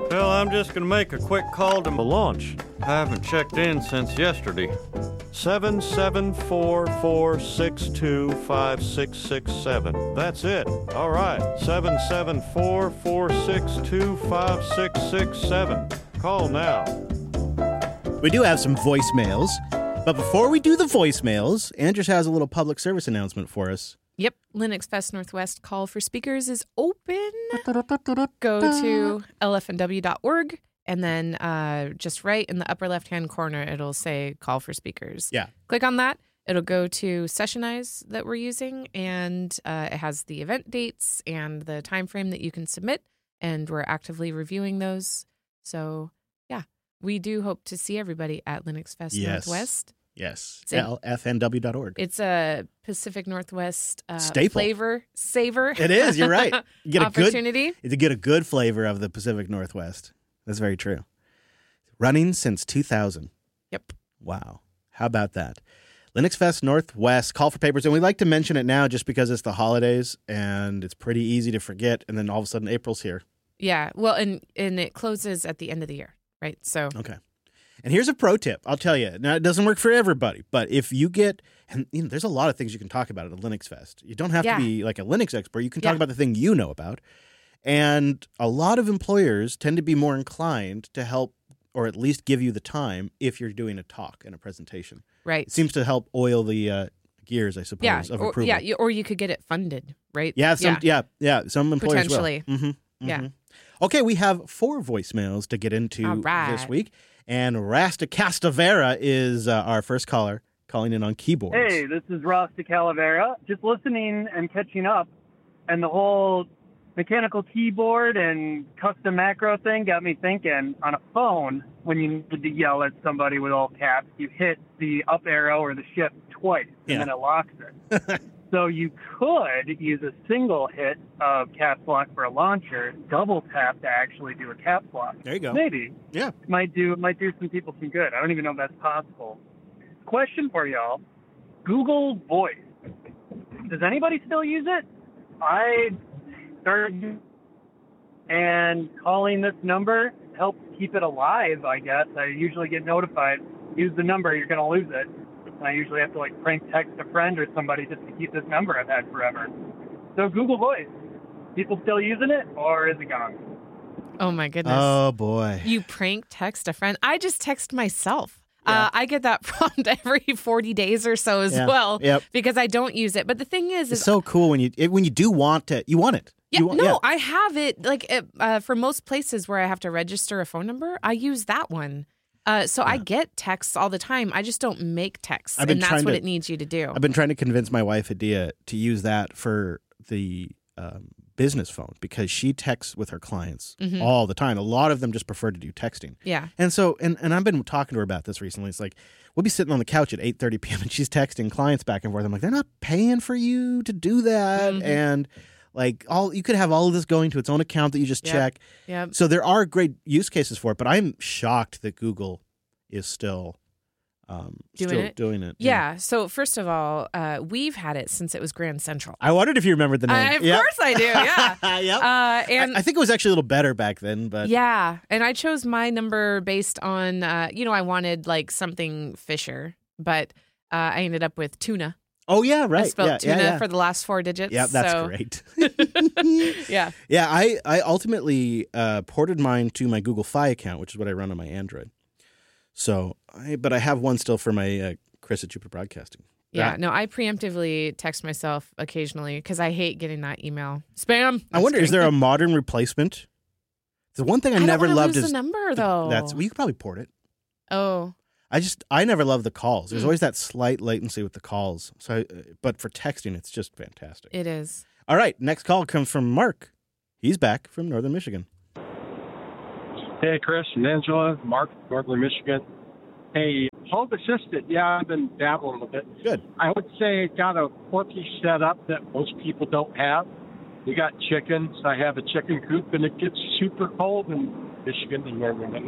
Well, I'm just going to make a quick call to the launch. I haven't checked in since yesterday. 774-462-5667. That's it. All right. 774-462-5667. Call now. We do have some voicemails, but before we do the voicemails, Andrews has a little public service announcement for us. Yep, Linux Fest Northwest call for speakers is open. Go to lfnw.org, and then just right in the upper left-hand corner, it'll say call for speakers. Yeah. Click on that. It'll go to Sessionize that we're using, and it has the event dates and the time frame that you can submit, and we're actively reviewing those. So, yeah, we do hope to see everybody at Linux Fest Northwest. Yes, lfnw.org. It's a Pacific Northwest staple. Flavor saver. It is, you're right. You get opportunity. To get a good flavor of the Pacific Northwest. That's very true. Running since 2000. Yep. Wow. How about that? Linux Fest Northwest, call for papers. And we like to mention it now just because it's the holidays and it's pretty easy to forget. And then all of a sudden April's here. Yeah. Well, and it closes at the end of the year, right? So. Okay. And here's a pro tip. I'll tell you. Now, it doesn't work for everybody, but if you get, and there's a lot of things you can talk about at a Linux Fest. You don't have to be like a Linux expert. You can talk about the thing you know about. And a lot of employers tend to be more inclined to help or at least give you the time if you're doing a talk and a presentation. Right. It seems to help oil the gears, I suppose, of approval. Yeah, or you could get it funded, right? Yeah, some employers potentially. will. Mm-hmm. Yeah. Okay, we have 4 voicemails to get into this week. And Rasta Castavera is our first caller, calling in on keyboards. Hey, this is Rasta Calavera. Just listening and catching up. And the whole mechanical keyboard and custom macro thing got me thinking, on a phone, when you need to yell at somebody with all caps, you hit the up arrow or the shift twice, and then it locks it. So you could use a single hit of caps lock for a launcher, double tap to actually do a caps lock. There you go. Maybe. Yeah. Might do some people some good. I don't even know if that's possible. Question for y'all. Google Voice. Does anybody still use it? I started and calling this number helps keep it alive, I guess. I usually get notified, use the number, you're going to lose it. And I usually have to prank text a friend or somebody just to keep this number I've had forever. So Google Voice, people still using it, or is it gone? Oh my goodness. Oh boy. You prank text a friend. I just text myself. Yeah. I get that prompt every 40 days or so as well because I don't use it. But the thing is it's so cool when you do want it, you want it. Yeah, I have it for most places where I have to register a phone number, I use that one. I get texts all the time. I just don't make texts, and that's what it needs you to do. I've been trying to convince my wife, Adia, to use that for the business phone because she texts with her clients all the time. A lot of them just prefer to do texting. Yeah. And so, and I've been talking to her about this recently. It's like, we'll be sitting on the couch at 8:30 p.m. and she's texting clients back and forth. I'm like, they're not paying for you to do that. And you could have all of this going to its own account that you just check. Yep. So there are great use cases for it, but I'm shocked that Google is still doing it. Yeah. So first of all, we've had it since it was Grand Central. I wondered if you remembered the name. Of course I do. Yeah. Yep. And I think it was actually a little better back then, but yeah. And I chose my number based on, I wanted something Fisher, but I ended up with Tuna. Oh, yeah, right. I spelled tuna for the last 4 digits. Yeah, that's great. Yeah. Yeah, I ultimately ported mine to my Google Fi account, which is what I run on my Android. So, but I have one still for my Chris at Jupiter Broadcasting. Yeah, no, I preemptively text myself occasionally because I hate getting that email. Spam. I wonder, is there a modern replacement? The one thing I never loved is the number, though. You could probably port it. Oh. I never love the calls. There's always that slight latency with the calls. So, but for texting, it's just fantastic. It is. All right, next call comes from Mark. He's back from Northern Michigan. Hey, Chris and Angela, Mark, Northern Michigan. Hey, Home Assistant, I've been dabbling with it. Good. I would say it got a quirky setup that most people don't have. You got chickens. I have a chicken coop, and it gets super cold in Michigan in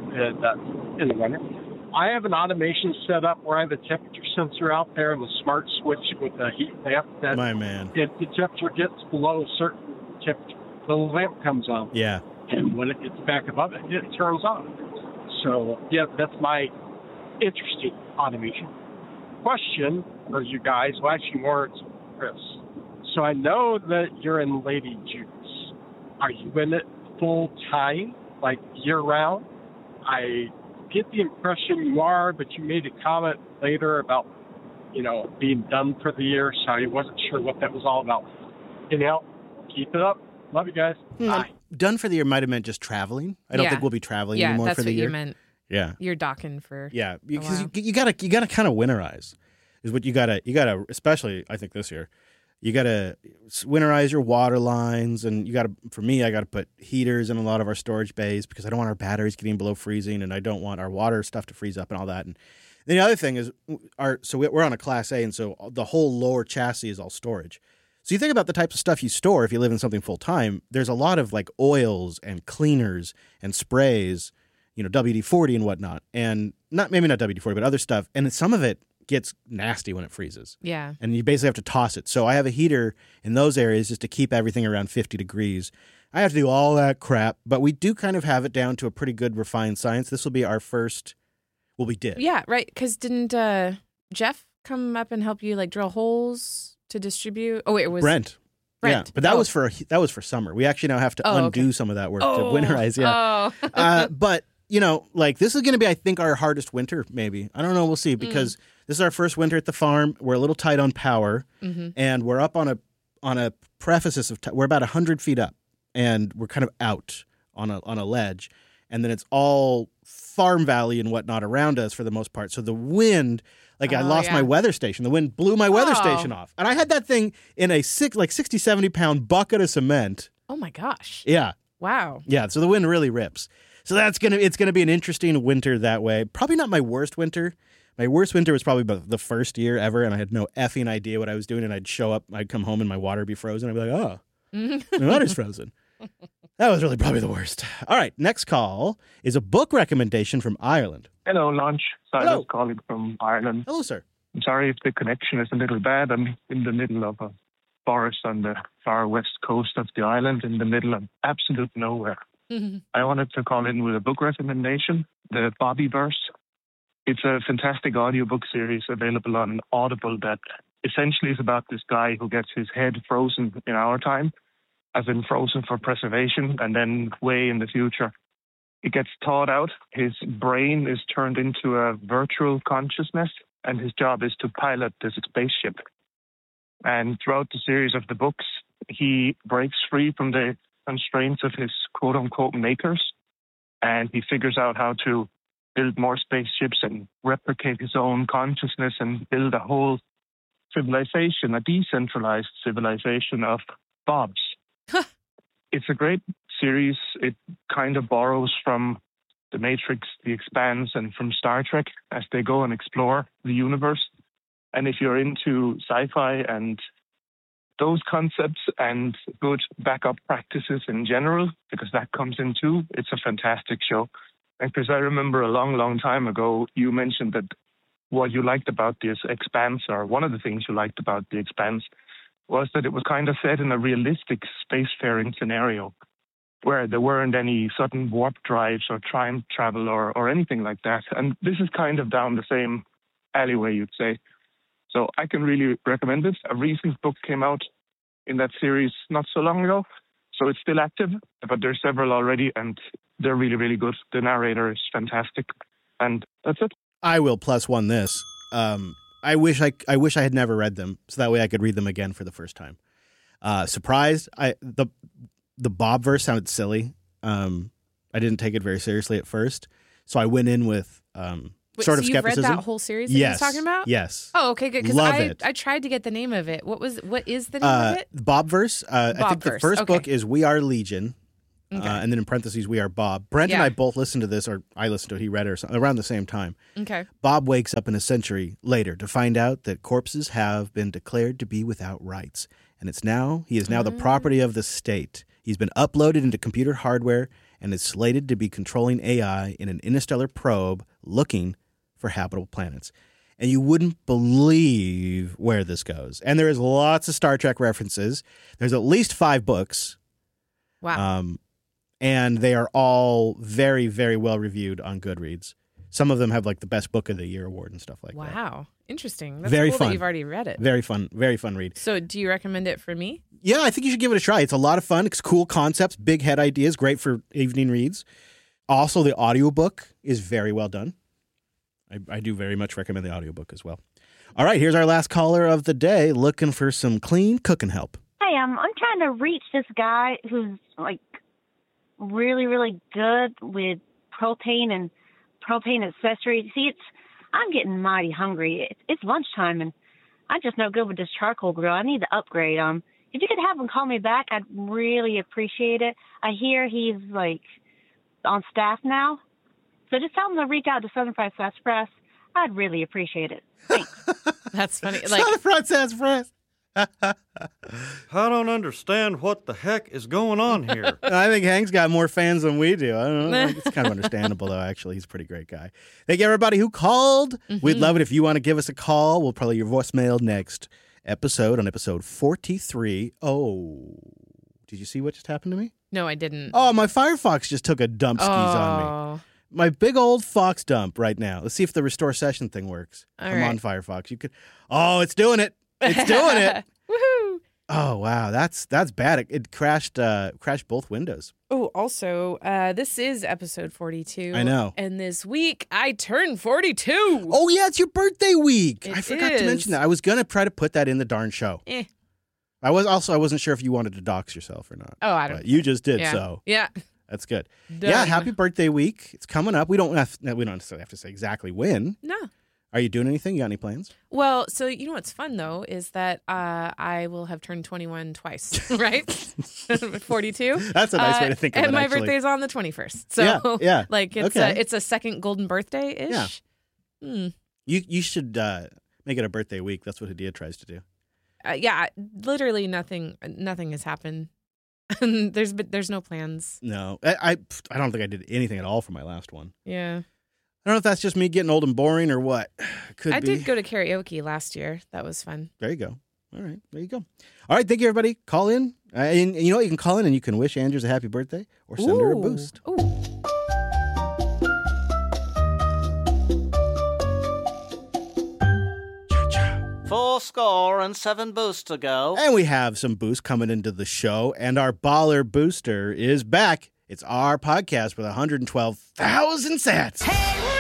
the winter. I have an automation set up where I have a temperature sensor out there and a smart switch with a heat lamp. My man. If the temperature gets below a certain temperature, the lamp comes on. Yeah. And when it gets back above it, it turns on. So, yeah, that's my interesting automation. Question for you guys, well, actually more to Chris. So I know that you're in Lady Juice. Are you in it full time, like year round? I get the impression you are, but you made a comment later about, being done for the year, so I wasn't sure what that was all about. Anyhow, keep it up. Love you guys. Bye. Done for the year might have meant just traveling. I don't think we'll be traveling anymore for the year. Yeah, that's what you meant. Yeah, you're docking for. Yeah, because you gotta kind of winterize. Is what you gotta especially I think this year. You gotta winterize your water lines, and for me, I gotta put heaters in a lot of our storage bays because I don't want our batteries getting below freezing, and I don't want our water stuff to freeze up and all that. And the other thing is, we're on a Class A, and so the whole lower chassis is all storage. So you think about the types of stuff you store if you live in something full time. There's a lot of like oils and cleaners and sprays, WD-40 and whatnot, and maybe not WD-40, but other stuff. And some of it gets nasty when it freezes. Yeah. And you basically have to toss it. So I have a heater in those areas just to keep everything around 50 degrees. I have to do all that crap, but we do kind of have it down to a pretty good refined science. This will be our first. Well, we did. Yeah, right. Because didn't Jeff come up and help you like drill holes to distribute? Oh, wait, it was Brent. Yeah, but that was for summer. We actually now have to undo some of that work to winterize. Yeah. But this is going to be, I think, our hardest winter. Maybe, I don't know. We'll see, because this is our first winter at the farm. We're a little tight on power, and we're up on a precipice of. We're about 100 feet up, and we're kind of out on a ledge, and then it's all farm valley and whatnot around us for the most part. So the wind. I lost my weather station. The wind blew my weather station off. And I had that thing in a 60, 70 pound bucket of cement. Oh my gosh. Yeah. Wow. Yeah. So the wind really rips. So it's going to be an interesting winter that way. Probably not my worst winter. My worst winter was probably the first year ever. And I had no effing idea what I was doing. And I'd show up, I'd come home and my water would be frozen. I'd be like, my water's frozen. That was really probably the worst. All right. Next call is a book recommendation from Ireland. Hello, Launch. Silas calling from Ireland. Hello, sir. I'm sorry if the connection is a little bad. I'm in the middle of a forest on the far west coast of the island, in the middle of absolute nowhere. I wanted to call in with a book recommendation, The Bobbyverse. It's a fantastic audiobook series available on Audible that essentially is about this guy who gets his head frozen in our time, as in frozen for preservation, and then way in the future. It gets thawed out. His brain is turned into a virtual consciousness, and his job is to pilot this spaceship. And throughout the series of the books, he breaks free from the constraints of his quote-unquote makers, and he figures out how to build more spaceships and replicate his own consciousness and build a whole civilization, a decentralized civilization of Bobs. It's a great series. It kind of borrows from The Matrix, The Expanse, and from Star Trek as they go and explore the universe. And if you're into sci-fi and those concepts and good backup practices in general, because that comes in too, it's a fantastic show. And because I remember a long, long time ago, you mentioned that what you liked about this Expanse, or one of the things you liked about The Expanse, was that it was kind of set in a realistic spacefaring scenario where there weren't any sudden warp drives or time travel or anything like that. And this is kind of down the same alleyway, you'd say. So I can really recommend it. A recent book came out in that series not so long ago, so it's still active, but there's several already, and they're really, really good. The narrator is fantastic, and that's it. I will +1 this. I wish I had never read them, so that way I could read them again for the first time. Surprised, the Bobverse sounded silly. I didn't take it very seriously at first, so I went in with sort of you've skepticism. Read that whole series that he was talking about? Yes. Oh, okay, good. Because I tried to get the name of it. What is the name of it? Bobverse. I think the first book is We Are Legion. Okay. And then in parentheses, We Are Bob. Brent and I both listened to this, or I listened to it, he read it, or something, around the same time. Okay. Bob wakes up in a century later to find out that corpses have been declared to be without rights. And he is now the property of the state. He's been uploaded into computer hardware and is slated to be controlling AI in an interstellar probe looking for habitable planets. And you wouldn't believe where this goes. And there is lots of Star Trek references. There's at least 5 books. Wow. and they are all very, very well reviewed on Goodreads. Some of them have like the best book of the year award and stuff like that. Wow. Interesting. That's Very cool fun. that you've already read it. Very fun read. So do you recommend it for me? Yeah, I think you should give it a try. It's a lot of fun. It's cool concepts, big head ideas, great for evening reads. Also, the audiobook is very well done. I do very much recommend the audiobook as well. All right, here's our last caller of the day looking for some clean cooking help. Hey, I'm trying to reach this guy who's like really, really good with propane and propane accessories. See, I'm getting mighty hungry. It's lunchtime, and I'm just no good with this charcoal grill. I need to upgrade. If you could have him call me back, I'd really appreciate it. I hear he's like on staff now, so just tell him to reach out to Southern Fried Sassafras. I'd really appreciate it. Thanks. That's funny. Southern Fried Sassafras. I don't understand what the heck is going on here. I think Hank's got more fans than we do. I don't know. It's kind of understandable, though, actually. He's a pretty great guy. Thank you, everybody who called. We'd love it if you want to give us a call. We'll play your voicemail next episode, on episode 43. Oh, did you see what just happened to me? No, I didn't. Oh, my Firefox just took a dump skis on me. My big old Fox dump right now. Let's see if the restore session thing works. Come on, Firefox. You could. Oh, it's doing it. It's doing it. Woohoo! Oh wow, that's bad. It crashed both windows. Oh, also, this is episode 42. I know. And this week I turned 42. Oh yeah, it's your birthday week. It I forgot to mention that. I was gonna try to put that in the darn show. I wasn't sure if you wanted to dox yourself or not. Oh, I don't. But you just did, Yeah. so Yeah. that's good. Done. Yeah, happy birthday week. It's coming up. We don't necessarily have to say exactly when. No. Are you doing anything? You got any plans? Well, so you know what's fun though is that I will have turned 21 twice, right? 42. That's a nice way to think of it. And my actually. birthday's on the 21st, so yeah. like it's a second golden birthday ish. Yeah. You should make it a birthday week. That's what Hadia tries to do. Yeah, literally nothing has happened. There's no plans. No, I don't think I did anything at all for my last one. Yeah. I don't know if that's just me getting old and boring or what. I did go to karaoke last year. That was fun. There you go. All right. There you go. All right. Thank you, everybody. Call in. And you know what? You can call in and you can wish Andrews a happy birthday or send her a boost. Ooh. $4 boosts to go. And we have some boosts coming into the show. And our baller booster is back. It's our podcast with 112,000 sats. Hey!